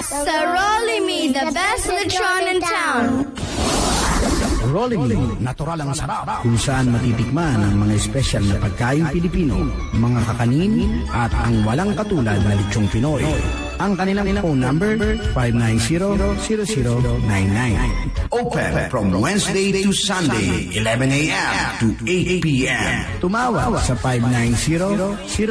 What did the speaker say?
Sa Rolimi, the best lechon in town. Rolling, natural ang sarap. Kung saan matitikman ang mga espesyal na pagkain Pilipino, mga kakanin, at ang walang katulad na lechong Pinoy. Ang kanilang phone number, 590-0099. Open from Wednesday to Sunday, 11 a.m. to 8 p.m. Tumawag sa 590-0099.